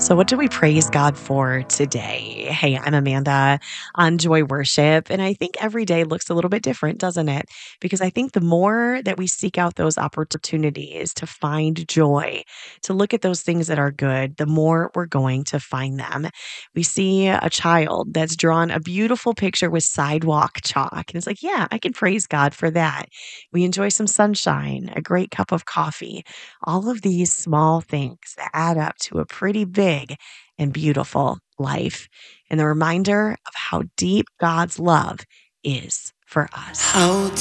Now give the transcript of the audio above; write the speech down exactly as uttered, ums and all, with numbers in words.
So, what do we praise God for today? Hey, I'm Amanda on Joy Worship. And I think every day looks a little bit different, doesn't it? Because I think the more that we seek out those opportunities to find joy, to look at those things that are good, the more we're going to find them. We see a child that's drawn a beautiful picture with sidewalk chalk. And it's like, yeah, I can praise God for that. We enjoy some sunshine, a great cup of coffee, all of these small things that add up to a pretty big and beautiful life. And the reminder of how deep God's love is for us. How